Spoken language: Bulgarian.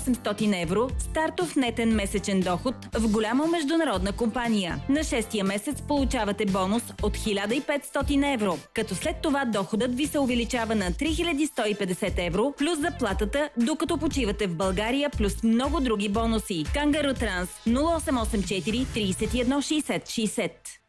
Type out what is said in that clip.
1800 евро стартов нетен месечен доход в голяма международна компания. На 6-я месец получавате бонус от 1500 евро, като след това доходът ви се увеличава на 3150 евро плюс заплатата, докато почивате в България, плюс много други бонуси. Кангару Транс 0884 31 60 60.